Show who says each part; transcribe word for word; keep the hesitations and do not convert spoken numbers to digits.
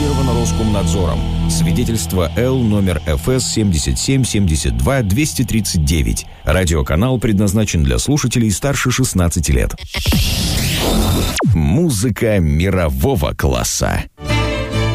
Speaker 1: Зарегистрировано Роскомнадзором. Свидетельство Л номер эф эс семьдесят семь семьдесят два двести тридцать девять. Радиоканал предназначен для слушателей старше шестнадцати лет. Музыка мирового класса.